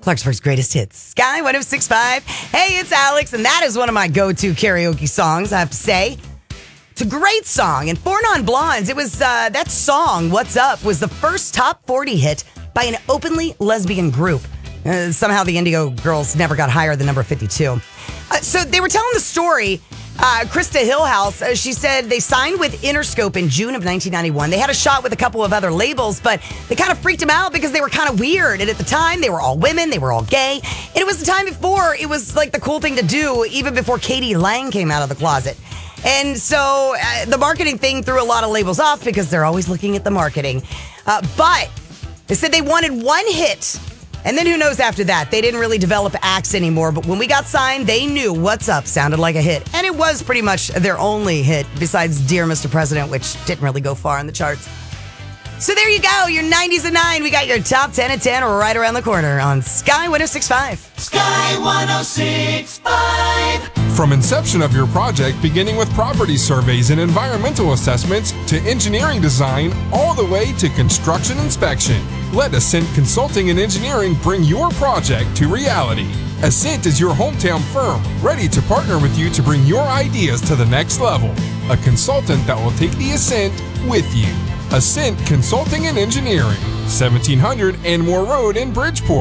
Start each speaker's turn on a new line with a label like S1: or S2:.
S1: Clarksburg's greatest hits. Sky 106.5. Hey, it's Alex, and that is one of my go-to karaoke songs, I have to say. It's a great song. And Four Non Blondes, it was that song, What's Up, was the first top 40 hit by an openly lesbian group. Somehow the Indigo Girls never got higher than number 52. So they were telling the story. Krista Hillhouse, she said they signed with Interscope in June of 1991. They had a shot with a couple of other labels, but they kind of freaked them out because they were kind of weird. And at the time, they were all women, they were all gay. And it was the time before it was like the cool thing to do, even before Katie Lang came out of the closet. And so the marketing thing threw a lot of labels off because they're always looking at the marketing. But they said they wanted one hit. And then who knows after that? They didn't really develop acts anymore. But when we got signed, they knew What's Up sounded like a hit. And it was pretty much their only hit besides Dear Mr. President, which didn't really go far in the charts. So there you go, your 90s at 9. We got your top 10 at 10 right around the corner on Sky 106.5.
S2: Sky 106.5.
S3: From inception of your project, beginning with property surveys and environmental assessments, to engineering design, all the way to construction inspection, let Ascent Consulting and Engineering bring your project to reality. Ascent is your hometown firm, ready to partner with you to bring your ideas to the next level. A consultant that will take the Ascent with you. Ascent Consulting and Engineering, 1700 Anmore Road in Bridgeport.